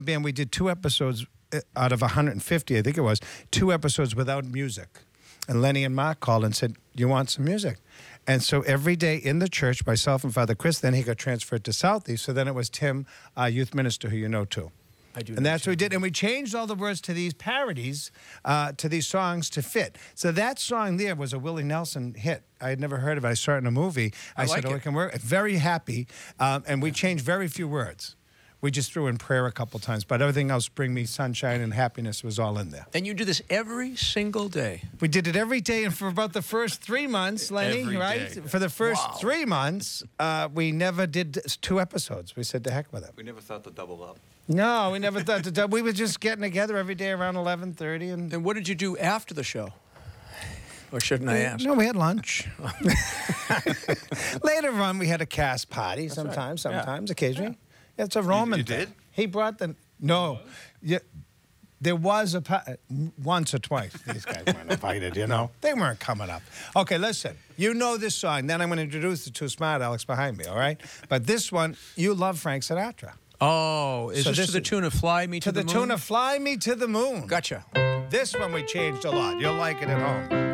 band, we did 2 episodes out of 150, I think it was, 2 episodes without music. And Lenny and Mark called and said, you want some music? And so every day in the church, myself and Father Chris, then he got transferred to Southeast. So then it was Tim, our youth minister, who you know too. I do. And that's what we did. And we changed all the words to these parodies, to these songs to fit. So that song there was a Willie Nelson hit. I had never heard of it. I saw it in a movie. I said, it can work. Very happy. And we changed very few words. We just threw in prayer a couple times. But everything else, bring me sunshine and happiness, was all in there. And you do this every single day? We did it every day. And for about the first 3 months, Lenny, right? For the first 3 months, we never did 2 episodes. We said, to heck with it. We never thought to double up. No, we never thought to double. We were just getting together every day around 11:30. And what did you do after the show? Or shouldn't I ask? No, we had lunch. Later on, we had a cast party sometimes, occasionally. Yeah. It's a Roman You did? thing. He brought the... No. Yeah, there was a... Once or twice. These guys weren't invited, you know. They weren't coming up. Okay, listen. You know this song. Then I'm going to introduce the Too Smart Alex behind me, all right? But this one, you love Frank Sinatra. Oh, is this to the tune of Fly Me to the Moon? To the tune of Fly Me to the Moon. Gotcha. This one we changed a lot. You'll like it at home.